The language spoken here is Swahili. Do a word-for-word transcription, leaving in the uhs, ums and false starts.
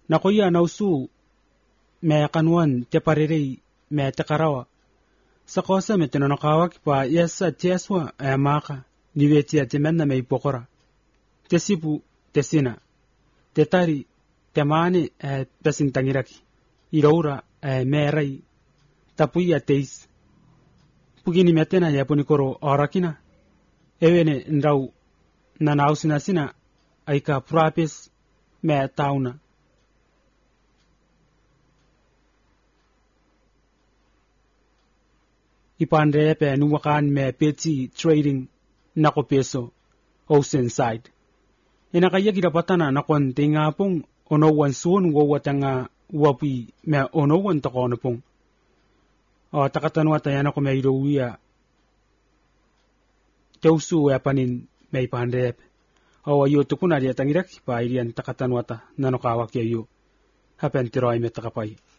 Nakuya nausu me kanwan te parerei me te karawa. Sa kosa me te nanakawak pa yasa tiaswa e maka niwetia te menna me ipokora. Te sipu te sina. Te tari te maane e pesintangiraki. Iraura e merai tapuia teis. Pugini metena ya punikoro orakina. Ewene ndrau nanausina sina aika prapes me tauna. Ipandre pe nuwakan me peti trading nako peso oceanside. Ina kaya kitapatana nakon tinga pong onowan suon wawatanga wapi me onowan takono pong. O takatanwa tayana ko me irouia teusu e panin me ipandre pe. O ayo tukuna dia tangirak pa irian takatanwa ta nanokawak yayo. Hapen tiroi me takapai.